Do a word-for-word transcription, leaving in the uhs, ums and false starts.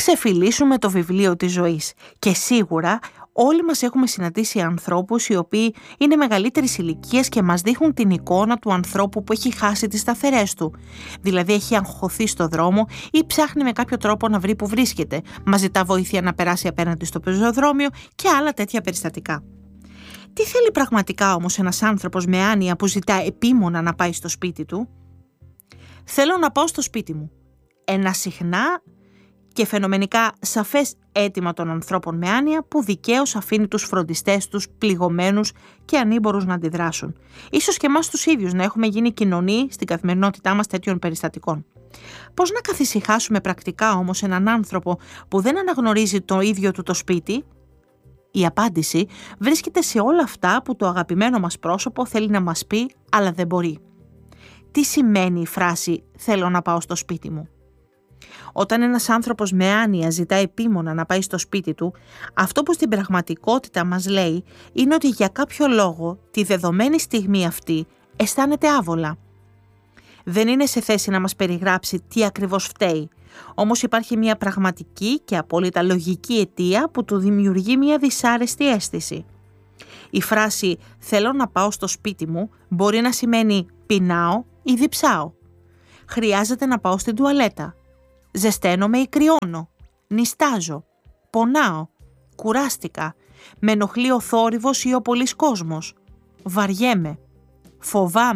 ξεφυλίσουμε το βιβλίο της ζωής. Και σίγουρα όλοι μας έχουμε συναντήσει ανθρώπους οι οποίοι είναι μεγαλύτερης ηλικίας και μας δείχνουν την εικόνα του ανθρώπου που έχει χάσει τις σταθερές του. Δηλαδή έχει αγχωθεί στο δρόμο ή ψάχνει με κάποιο τρόπο να βρει που βρίσκεται. Μας ζητά βοήθεια να περάσει απέναντι στο πεζοδρόμιο και άλλα τέτοια περιστατικά. Τι θέλει πραγματικά όμως ένας άνθρωπος με άνοια που ζητά επίμονα να πάει στο σπίτι του? Θέλω να πάω στο σπίτι μου. Ένα συχνά και φαινομενικά σαφές αίτημα των ανθρώπων με άνοια που δικαίως αφήνει τους φροντιστές τους πληγωμένους και ανήμπορους να αντιδράσουν. Ίσως και εμάς τους ίδιους να έχουμε γίνει κοινωνοί στην καθημερινότητά μας τέτοιων περιστατικών. Πώς να καθησυχάσουμε πρακτικά όμως έναν άνθρωπο που δεν αναγνωρίζει το ίδιο του το σπίτι? Η απάντηση βρίσκεται σε όλα αυτά που το αγαπημένο μας πρόσωπο θέλει να μας πει, αλλά δεν μπορεί. Τι σημαίνει η φράση «θέλω να πάω στο σπίτι μου»? Όταν ένας άνθρωπος με άνοια ζητά επίμονα να πάει στο σπίτι του, αυτό που στην πραγματικότητα μας λέει είναι ότι για κάποιο λόγο τη δεδομένη στιγμή αυτή αισθάνεται άβολα. Δεν είναι σε θέση να μας περιγράψει τι ακριβώς φταίει, όμως υπάρχει μια πραγματική και απόλυτα λογική αιτία που του δημιουργεί μια δυσάρεστη αίσθηση. Η φράση «θέλω να πάω στο σπίτι μου» μπορεί να σημαίνει «πεινάω» ή «διψάω». Χρειάζεται να πάω στην τουαλέτα. Ζεσταίνομαι ή κρυώνω. Νηστάζω. Πονάω. Κουράστηκα. Με ενοχλεί ο θόρυβος ή ο πολύς κόσμος. Βαριέμαι. Φοβάμαι.